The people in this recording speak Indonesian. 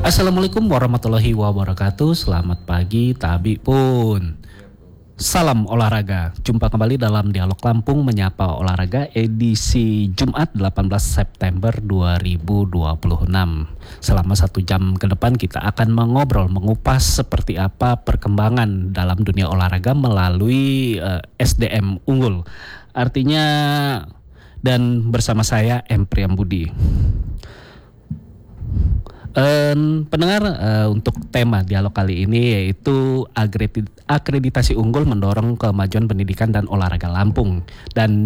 Assalamualaikum warahmatullahi wabarakatuh. Selamat pagi, Tabi pun. Salam olahraga. Jumpa kembali dalam Dialog Lampung Menyapa Olahraga edisi Jumat 18 September 2026. Selama 1 jam ke depan kita akan mengupas seperti apa perkembangan dalam dunia olahraga melalui SDM unggul. Artinya, dan bersama saya M. Priyambudi. Pendengar, untuk tema dialog kali ini yaitu akreditasi unggul mendorong kemajuan pendidikan dan olahraga Lampung. Dan